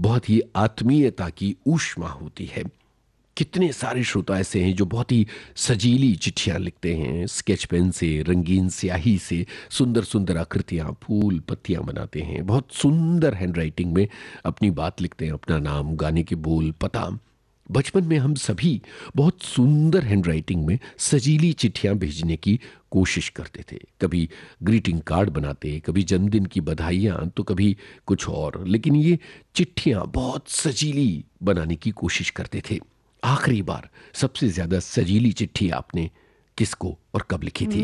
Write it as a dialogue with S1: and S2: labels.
S1: बहुत ही आत्मीयता की ऊष्मा होती है। कितने सारे श्रोता ऐसे हैं जो बहुत ही सजीली चिट्ठियां लिखते हैं, स्केच पेन से, रंगीन स्याही से सुंदर सुंदर आकृतियां, फूल पत्तियां बनाते हैं, बहुत सुंदर हैंडराइटिंग में अपनी बात लिखते हैं, अपना नाम, गाने के बोल, पता। बचपन में हम सभी बहुत सुंदर हैंडराइटिंग में सजीली चिट्ठियां भेजने की कोशिश करते थे। कभी ग्रीटिंग कार्ड बनाते, कभी जन्मदिन की बधाइयां, तो कभी कुछ और, लेकिन ये चिट्ठियां बहुत सजीली बनाने की कोशिश करते थे। आखिरी बार सबसे ज्यादा सजीली चिट्ठी आपने किसको और कब लिखी थी?